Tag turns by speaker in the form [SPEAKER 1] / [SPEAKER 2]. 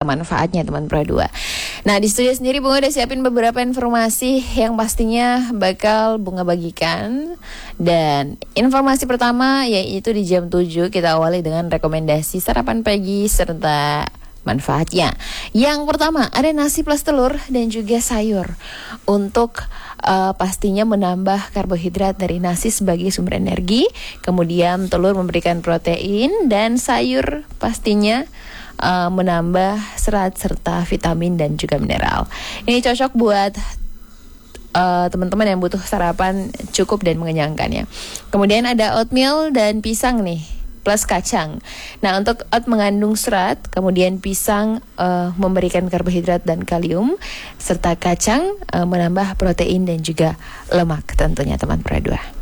[SPEAKER 1] manfaatnya teman Pro 2. Nah di studio sendiri Bunga udah siapin beberapa informasi yang pastinya bakal Bunga bagikan. Dan informasi pertama yaitu di jam 7 kita awali dengan rekomendasi sarapan pagi serta manfaatnya. Yang pertama ada nasi plus telur dan juga sayur untuk pastinya menambah karbohidrat dari nasi sebagai sumber energi. Kemudian telur memberikan protein dan sayur pastinya menambah serat serta vitamin dan juga mineral. Ini cocok buat teman-teman yang butuh sarapan cukup dan mengenyangkan ya. Kemudian ada oatmeal dan pisang nih plus kacang. Nah untuk oat mengandung serat, kemudian pisang memberikan karbohidrat dan kalium, serta kacang menambah protein dan juga lemak tentunya teman Pro 2.